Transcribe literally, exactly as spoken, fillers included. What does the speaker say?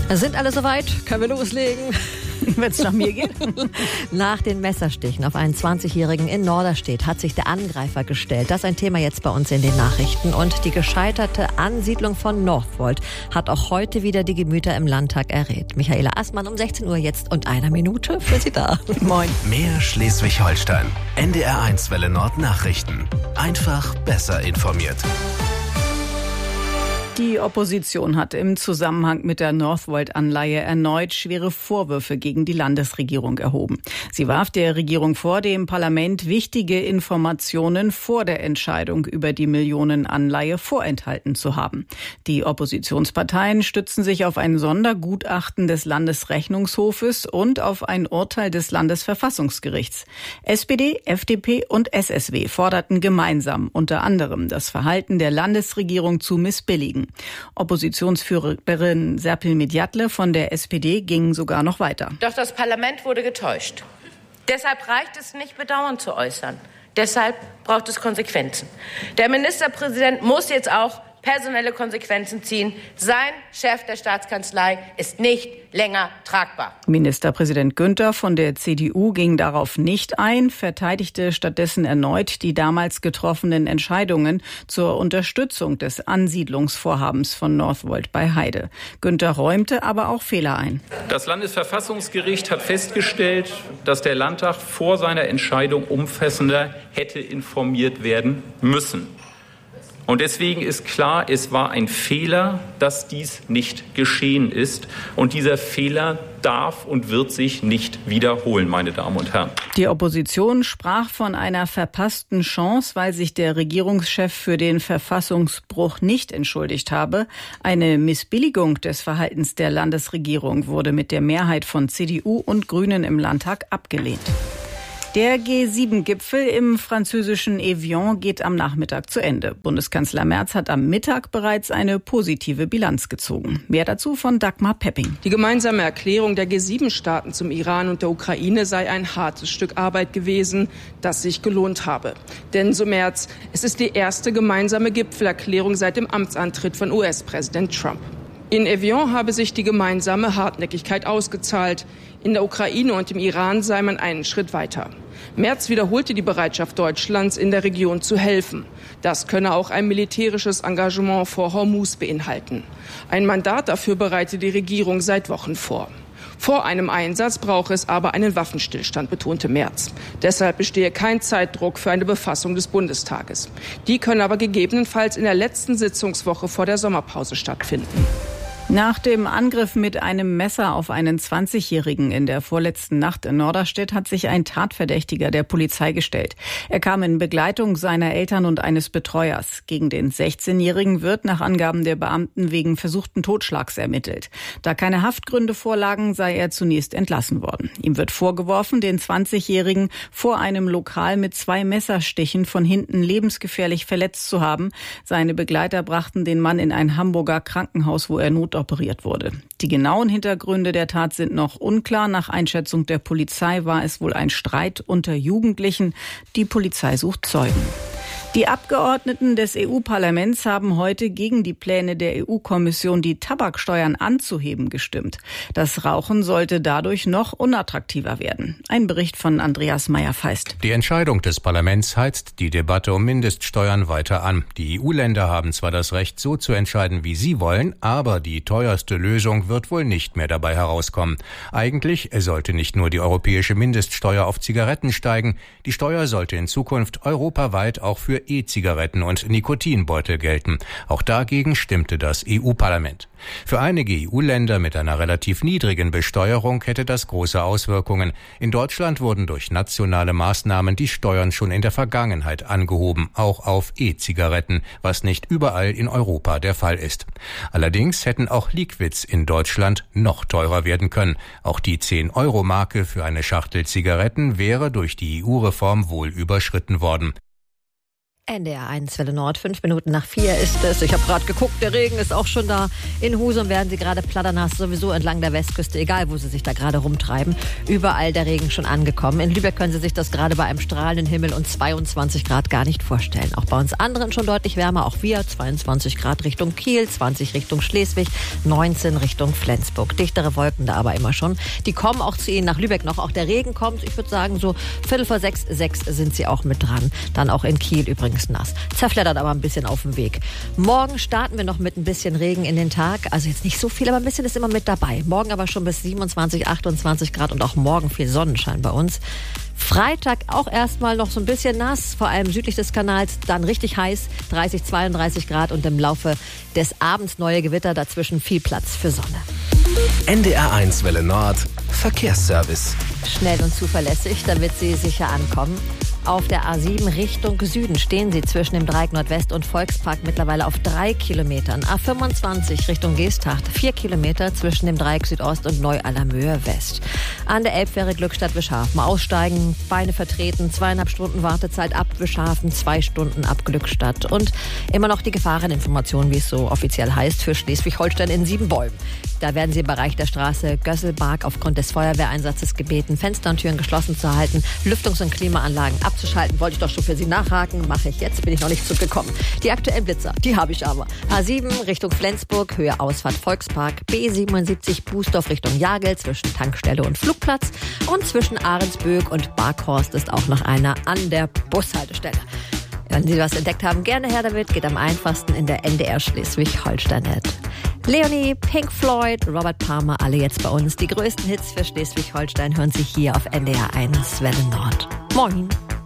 Sind alle soweit? Können wir loslegen? Wenn es nach mir geht. Nach den Messerstichen auf einen zwanzigjährigen in Norderstedt hat sich der Angreifer gestellt. Das ist ein Thema jetzt bei uns in den Nachrichten. Und die gescheiterte Ansiedlung von Northvolt hat auch heute wieder die Gemüter im Landtag erregt. Michaela Assmann um sechzehn Uhr jetzt und einer Minute für Sie da. Moin. Mehr Schleswig-Holstein. N D R eins Welle Nord Nachrichten. Einfach besser informiert. Die Opposition hat im Zusammenhang mit der Northvolt-Anleihe erneut schwere Vorwürfe gegen die Landesregierung erhoben. Sie warf der Regierung vor, dem Parlament wichtige Informationen vor der Entscheidung über die Millionenanleihe vorenthalten zu haben. Die Oppositionsparteien stützen sich auf ein Sondergutachten des Landesrechnungshofes und auf ein Urteil des Landesverfassungsgerichts. S P D, F D P und S S W forderten gemeinsam unter anderem das Verhalten der Landesregierung zu missbilligen. Oppositionsführerin Serpil Medjatle von der S P D ging sogar noch weiter. Doch das Parlament wurde getäuscht. Deshalb reicht es nicht, Bedauern zu äußern. Deshalb braucht es Konsequenzen. Der Ministerpräsident muss jetzt auch personelle Konsequenzen ziehen. Sein Chef der Staatskanzlei ist nicht länger tragbar. Ministerpräsident Günther von der C D U ging darauf nicht ein, verteidigte stattdessen erneut die damals getroffenen Entscheidungen zur Unterstützung des Ansiedlungsvorhabens von Northvolt bei Heide. Günther räumte aber auch Fehler ein. Das Landesverfassungsgericht hat festgestellt, dass der Landtag vor seiner Entscheidung umfassender hätte informiert werden müssen. Und deswegen ist klar, es war ein Fehler, dass dies nicht geschehen ist. Und dieser Fehler darf und wird sich nicht wiederholen, meine Damen und Herren. Die Opposition sprach von einer verpassten Chance, weil sich der Regierungschef für den Verfassungsbruch nicht entschuldigt habe. Eine Missbilligung des Verhaltens der Landesregierung wurde mit der Mehrheit von C D U und Grünen im Landtag abgelehnt. Der G sieben Gipfel im französischen Evian geht am Nachmittag zu Ende. Bundeskanzler Merz hat am Mittag bereits eine positive Bilanz gezogen. Mehr dazu von Dagmar Pepping. Die gemeinsame Erklärung der G sieben Staaten zum Iran und der Ukraine sei ein hartes Stück Arbeit gewesen, das sich gelohnt habe. Denn, so Merz, es ist die erste gemeinsame Gipfelerklärung seit dem Amtsantritt von U S-Präsident Trump. In Evian habe sich die gemeinsame Hartnäckigkeit ausgezahlt. In der Ukraine und im Iran sei man einen Schritt weiter. Merz wiederholte die Bereitschaft Deutschlands, in der Region zu helfen. Das könne auch ein militärisches Engagement vor Hormuz beinhalten. Ein Mandat dafür bereite die Regierung seit Wochen vor. Vor einem Einsatz brauche es aber einen Waffenstillstand, betonte Merz. Deshalb bestehe kein Zeitdruck für eine Befassung des Bundestages. Die könne aber gegebenenfalls in der letzten Sitzungswoche vor der Sommerpause stattfinden. Nach dem Angriff mit einem Messer auf einen zwanzigjährigen in der vorletzten Nacht in Norderstedt hat sich ein Tatverdächtiger der Polizei gestellt. Er kam in Begleitung seiner Eltern und eines Betreuers. Gegen den sechzehnjährigen wird nach Angaben der Beamten wegen versuchten Totschlags ermittelt. Da keine Haftgründe vorlagen, sei er zunächst entlassen worden. Ihm wird vorgeworfen, den zwanzigjährigen vor einem Lokal mit zwei Messerstichen von hinten lebensgefährlich verletzt zu haben. Seine Begleiter brachten den Mann in ein Hamburger Krankenhaus, wo er not operiert wurde. Die genauen Hintergründe der Tat sind noch unklar. Nach Einschätzung der Polizei war es wohl ein Streit unter Jugendlichen. Die Polizei sucht Zeugen. Die Abgeordneten des E U-Parlaments haben heute gegen die Pläne der E U-Kommission, die Tabaksteuern anzuheben, gestimmt. Das Rauchen sollte dadurch noch unattraktiver werden. Ein Bericht von Andreas Meyer-Feist. Die Entscheidung des Parlaments heizt die Debatte um Mindeststeuern weiter an. Die E U-Länder haben zwar das Recht, so zu entscheiden, wie sie wollen, aber die teuerste Lösung wird wohl nicht mehr dabei herauskommen. Eigentlich sollte nicht nur die europäische Mindeststeuer auf Zigaretten steigen, die Steuer sollte in Zukunft europaweit auch für E-Zigaretten und Nikotinbeutel gelten. Auch dagegen stimmte das E U-Parlament. Für einige E U-Länder mit einer relativ niedrigen Besteuerung hätte das große Auswirkungen. In Deutschland wurden durch nationale Maßnahmen die Steuern schon in der Vergangenheit angehoben, auch auf E-Zigaretten, was nicht überall in Europa der Fall ist. Allerdings hätten auch Liquids in Deutschland noch teurer werden können. Auch die zehn-Euro-Marke für eine Schachtel Zigaretten wäre durch die E U-Reform wohl überschritten worden. N D R eins Welle Nord, fünf Minuten nach vier ist es. Ich habe gerade geguckt, der Regen ist auch schon da. In Husum werden sie gerade platternass, sowieso entlang der Westküste, egal wo sie sich da gerade rumtreiben. Überall der Regen schon angekommen. In Lübeck können sie sich das gerade bei einem strahlenden Himmel und zweiundzwanzig Grad gar nicht vorstellen. Auch bei uns anderen schon deutlich wärmer, auch wir, zweiundzwanzig Grad Richtung Kiel, zwanzig Richtung Schleswig, neunzehn Richtung Flensburg. Dichtere Wolken da aber immer schon. Die kommen auch zu Ihnen nach Lübeck noch. Auch der Regen kommt, ich würde sagen so Viertel vor sechs, sechs sind sie auch mit dran. Dann auch in Kiel übrigens nass. Zerfleddert aber ein bisschen auf dem Weg. Morgen starten wir noch mit ein bisschen Regen in den Tag. Also jetzt nicht so viel, aber ein bisschen ist immer mit dabei. Morgen aber schon bis siebenundzwanzig, achtundzwanzig Grad und auch morgen viel Sonnenschein bei uns. Freitag auch erstmal noch so ein bisschen nass, vor allem südlich des Kanals, dann richtig heiß, dreißig, zweiunddreißig Grad und im Laufe des Abends neue Gewitter, dazwischen viel Platz für Sonne. N D R eins Welle Nord, Verkehrsservice. Schnell und zuverlässig, damit Sie sicher ankommen. Auf der A sieben Richtung Süden stehen Sie zwischen dem Dreieck Nordwest und Volkspark mittlerweile auf drei Kilometern. A fünfundzwanzig Richtung Geesthacht, vier Kilometer zwischen dem Dreieck Südost und Neu-Allermöhe West. An der Elbfähre Glückstadt Wischhafen aussteigen, Beine vertreten, zweieinhalb Stunden Wartezeit ab Wischhafen, zwei Stunden ab Glückstadt. Und immer noch die Gefahreninformation, wie es so offiziell heißt, für Schleswig-Holstein in Siebenbäumen. Da werden Sie im Bereich der Straße Gösselbark aufgrund des Feuerwehreinsatzes gebeten, Fenster und Türen geschlossen zu halten, Lüftungs- und Klimaanlagen abzuschalten. Wollte ich doch schon für Sie nachhaken, mache ich jetzt, bin ich noch nicht zurückgekommen. Die aktuellen Blitzer, die habe ich aber. A sieben Richtung Flensburg, Höhe Ausfahrt Volkspark, B siebenundsiebzig Bußdorf Richtung Jagel zwischen Tankstelle und Flugplatz und zwischen Ahrensböck und Barkhorst ist auch noch einer an der Bushaltestelle. Wenn Sie was entdeckt haben, gerne her damit, geht am einfachsten in der N D R Schleswig-Holstein-Net. Leonie, Pink Floyd, Robert Palmer, alle jetzt bei uns. Die größten Hits für Schleswig-Holstein hören Sie hier auf N D R eins Welle Nord. Moin!